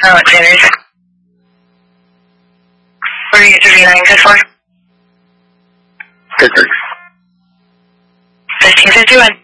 Oh, it's January. What are you 39 good for? Pittsburgh. 1551.